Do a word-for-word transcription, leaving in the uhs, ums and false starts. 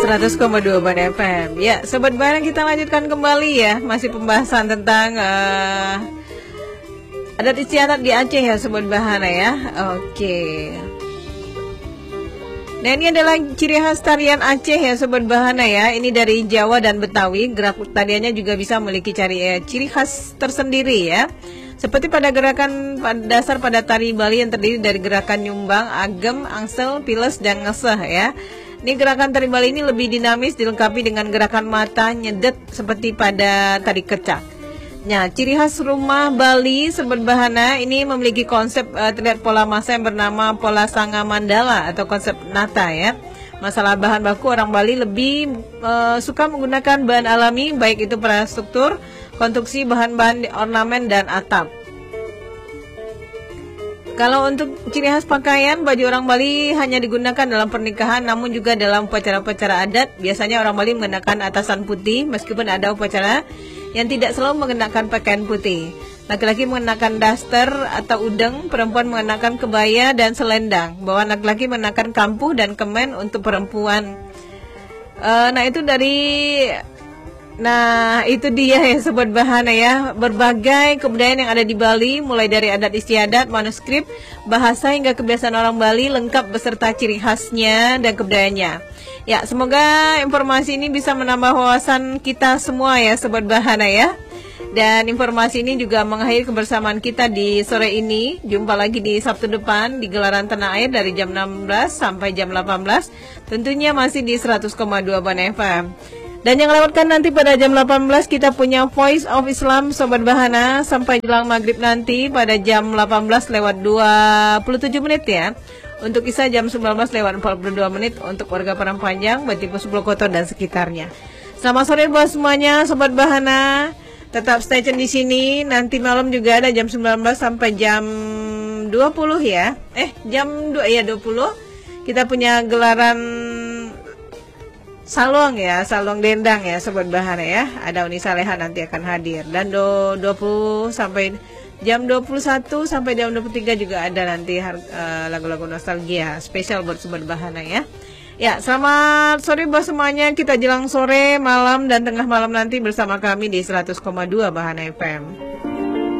seratus koma dua Ban F M. Ya, Sobat Bahana, kita lanjutkan kembali ya. Masih pembahasan tentang uh, adat istiadat di Aceh ya, Sobat Bahana ya. Oke. Nah, ini adalah ciri khas tarian Aceh ya, Sobat Bahana ya. Ini dari Jawa dan Betawi. Gerak tariannya juga bisa memiliki ciri, eh, ciri khas tersendiri ya. Seperti pada gerakan dasar pada tari Bali yang terdiri dari gerakan nyumbang, agem, angsel, piles, dan ngeseh ya. Ini gerakan tari Bali ini lebih dinamis, dilengkapi dengan gerakan mata nyedet seperti pada tari kecak. Nah, ciri khas rumah Bali, Sobat Bahana, ini memiliki konsep uh, terlihat pola masa yang bernama pola sanga mandala atau konsep nata ya. Masalah bahan baku, orang Bali lebih uh, suka menggunakan bahan alami, baik itu infrastruktur, konstruksi, bahan-bahan ornamen, dan atap. Kalau untuk ciri khas pakaian, baju orang Bali hanya digunakan dalam pernikahan, namun juga dalam upacara-upacara adat. Biasanya orang Bali mengenakan atasan putih, meskipun ada upacara yang tidak selalu mengenakan pakaian putih. Laki-laki mengenakan daster atau udeng, perempuan mengenakan kebaya dan selendang. Bahwa laki-laki mengenakan kampuh dan kemen untuk perempuan. Uh, nah itu dari... Nah, itu dia ya Sobat Bahana ya. Berbagai kebudayaan yang ada di Bali, mulai dari adat istiadat, manuskrip, bahasa hingga kebiasaan orang Bali lengkap beserta ciri khasnya dan kebudayaannya. Ya, semoga informasi ini bisa menambah wawasan kita semua ya Sobat Bahana ya. Dan informasi ini juga mengakhiri kebersamaan kita di sore ini. Jumpa lagi di Sabtu depan di gelaran Tanah Air dari jam enam belas sampai jam delapan belas. Tentunya masih di seratus koma dua Ban F M. Dan yang lewatkan nanti pada jam delapan belas kita punya Voice of Islam Sobat Bahana sampai jelang maghrib nanti pada jam delapan belas lewat dua puluh tujuh menit ya. Untuk Isya jam sembilan belas lewat empat puluh dua menit untuk warga Padang Panjang, Batipus Blokoto dan sekitarnya. Selamat sore buat semuanya Sobat Bahana. Tetap stay tune di sini. Nanti malam juga ada jam sembilan belas sampai jam dua puluh ya. Eh, jam dua ya dua puluh. Kita punya gelaran Salong ya, Salong Dendang ya Sobat Bahana ya. Ada Uni Saleha nanti akan hadir. Dan do, dua puluh sampai jam dua puluh satu sampai jam dua puluh tiga juga ada nanti uh, lagu-lagu nostalgia spesial buat Sobat Bahana ya. Ya, selamat sore buat semuanya. Kita jelang sore, malam, dan tengah malam nanti bersama kami di seratus koma dua Bahana F M.